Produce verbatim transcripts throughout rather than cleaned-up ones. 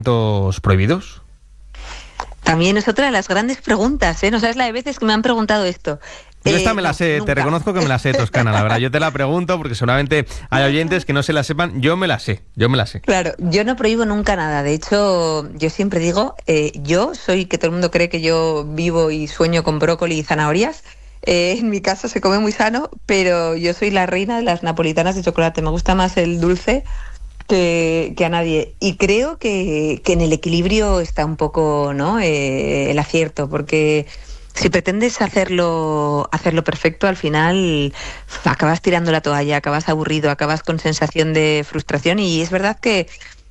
¿Alimentos prohibidos? También es otra de las grandes preguntas, ¿eh? No sabes la de veces que me han preguntado esto. Yo esta eh, me la sé, no, te reconozco que me la sé, Toscana, la verdad. Yo te la pregunto porque seguramente hay oyentes que no se la sepan. Yo me la sé, yo me la sé. Claro, yo no prohíbo nunca nada. De hecho, yo siempre digo, eh, yo soy, que todo el mundo cree que yo vivo y sueño con brócoli y zanahorias. Eh, en mi caso se come muy sano, pero yo soy la reina de las napolitanas de chocolate. Me gusta más el dulce que, que a nadie. Y creo que, que en el equilibrio está un poco, ¿no? eh, el acierto, porque si pretendes hacerlo, hacerlo perfecto, al final acabas tirando la toalla, acabas aburrido, acabas con sensación de frustración. Y es verdad que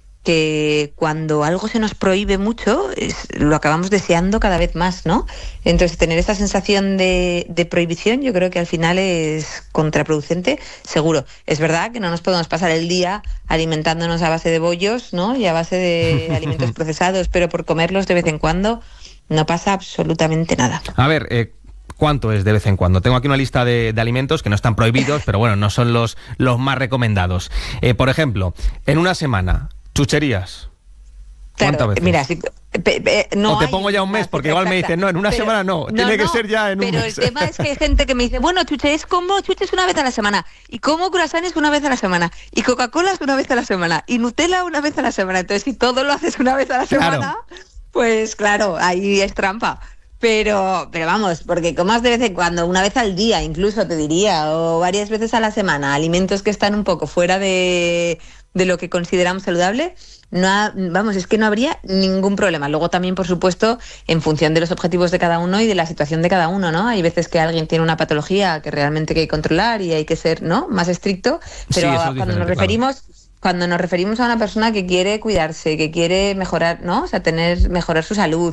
que cuando algo se nos prohíbe mucho, es, lo acabamos deseando cada vez más, ¿no? Entonces, tener esa sensación de, de prohibición, yo creo que al final es contraproducente, seguro. Es verdad que no nos podemos pasar el día alimentándonos a base de bollos, ¿no? Y a base de alimentos procesados, pero por comerlos de vez en cuando no pasa absolutamente nada. A ver, eh... ¿cuánto es de vez en cuando? Tengo aquí una lista de, de alimentos que no están prohibidos, pero bueno, no son los, los más recomendados. Eh, por ejemplo, en una semana, chucherías. ¿Cuántas claro, veces? Mira, si, pe, pe, no o te pongo ya un mes, porque igual me dicen, no, en una pero, semana no, no tiene no, que ser ya en un pero mes. Pero el tema es que hay gente que me dice, bueno, chuches, como chuches una vez a la semana, y como croissants una vez a la semana, y Coca-Cola una vez a la semana, y Nutella una vez a la semana. Entonces, si todo lo haces una vez a la semana, claro. Pues claro, ahí es trampa. Pero, pero vamos, porque comas de vez en cuando, una vez al día incluso te diría, o varias veces a la semana, alimentos que están un poco fuera de, de lo que consideramos saludable, no ha, vamos, es que no habría ningún problema. Luego también, por supuesto, en función de los objetivos de cada uno y de la situación de cada uno, ¿no? Hay veces que alguien tiene una patología que realmente hay que controlar y hay que ser, ¿no?, más estricto, pero sí, cuando nos referimos... Claro. Cuando nos referimos a una persona que quiere cuidarse, que quiere mejorar, ¿no? O sea, tener, mejorar su salud,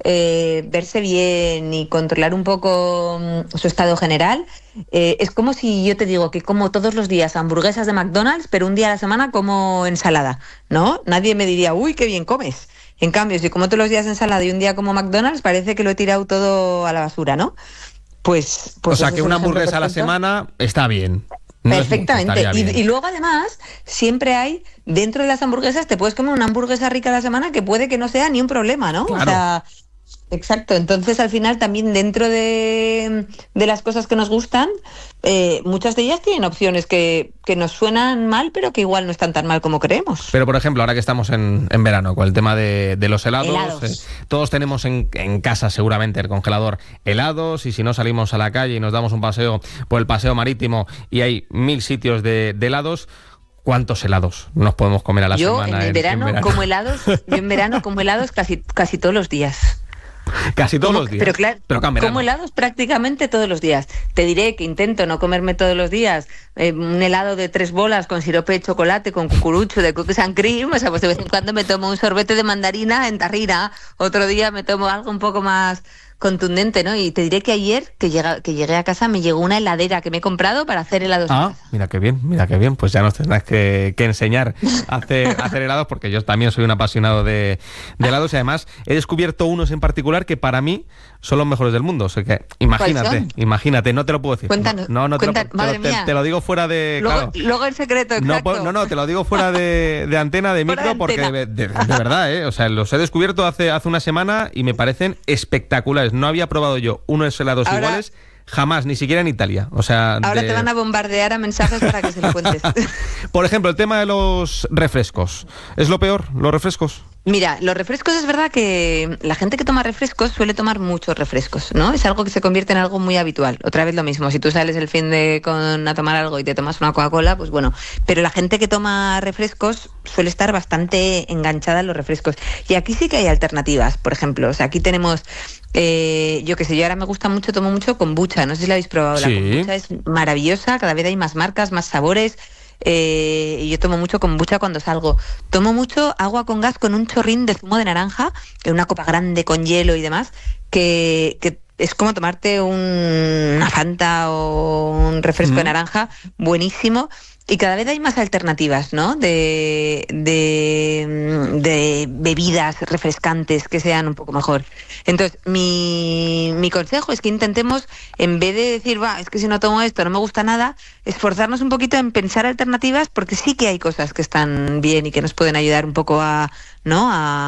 eh, verse bien y controlar un poco um, su estado general, eh, es como si yo te digo que como todos los días hamburguesas de McDonald's, pero un día a la semana como ensalada, ¿no? Nadie me diría, uy, qué bien comes. En cambio, si como todos los días ensalada y un día como McDonald's, parece que lo he tirado todo a la basura, ¿no? Pues, pues o sea, que una hamburguesa a la semana está bien. No perfectamente. Y, y luego además siempre hay, dentro de las hamburguesas te puedes comer una hamburguesa rica a la semana que puede que no sea ni un problema, ¿no? Claro. O sea, exacto. Entonces al final también dentro de, de las cosas que nos gustan, eh, muchas de ellas tienen opciones que, que nos suenan mal, pero que igual no están tan mal como creemos. Pero por ejemplo, ahora que estamos en, en verano, con el tema de, de los helados, helados. Eh, todos tenemos en, en casa seguramente el congelador helados, y si no salimos a la calle y nos damos un paseo por el paseo marítimo y hay mil sitios de, de helados, ¿cuántos helados nos podemos comer a la yo semana? Yo en, en verano como helados, yo en verano como helados casi, casi todos los días. Casi todos como, los días. Pero claro, pero como helados prácticamente todos los días. Te diré que intento no comerme todos los días eh, un helado de tres bolas con sirope de chocolate, con cucurucho, de cookies and cream. O sea, pues de vez en cuando me tomo un sorbete de mandarina en tarrina. Otro día me tomo algo un poco más contundente, ¿no? Y te diré que ayer que, llega, que llegué a casa me llegó una heladera que me he comprado para hacer helados. Ah, mira qué bien, mira qué bien. Pues ya nos tendrás que, que enseñar a hacer, a hacer helados, porque yo también soy un apasionado de, de helados, y además he descubierto unos en particular que para mí son los mejores del mundo. O sea que imagínate, imagínate, no te lo puedo decir. Cuéntanos. No, no te, cuéntanos, lo, te, madre lo, mía. te, te lo digo fuera de... Luego, claro. luego el secreto, exacto. No, no, no, te lo digo fuera de, de antena, de micro, de porque antena. De, de, de verdad, ¿eh? O sea, los he descubierto hace, hace una semana y me parecen espectaculares. No había probado yo unos helados Ahora, iguales jamás, ni siquiera en Italia. O sea, ahora de... te van a bombardear a mensajes para que se lo cuentes. Por ejemplo, el tema de los refrescos. ¿Es lo peor, los refrescos? Mira, los refrescos, es verdad que la gente que toma refrescos suele tomar muchos refrescos, ¿no? Es algo que se convierte en algo muy habitual. Otra vez lo mismo, si tú sales el fin de con a tomar algo y te tomas una Coca-Cola, pues bueno. Pero la gente que toma refrescos suele estar bastante enganchada en los refrescos. Y aquí sí que hay alternativas, por ejemplo. O sea, aquí tenemos... Eh, yo qué sé, yo ahora me gusta mucho, tomo mucho kombucha, no sé si la habéis probado. Sí. La kombucha es maravillosa, cada vez hay más marcas, más sabores. Eh, y yo tomo mucho kombucha cuando salgo. Tomo mucho agua con gas con un chorrín de zumo de naranja, en una copa grande con hielo y demás, que, que es como tomarte un, una Fanta o un refresco mm. de naranja, buenísimo. Y cada vez hay más alternativas, ¿no? De, de, de bebidas refrescantes que sean un poco mejor. Entonces, mi, mi consejo es que intentemos, en vez de decir, va, es que si no tomo esto no me gusta nada, esforzarnos un poquito en pensar alternativas, porque sí que hay cosas que están bien y que nos pueden ayudar un poco a, ¿no? a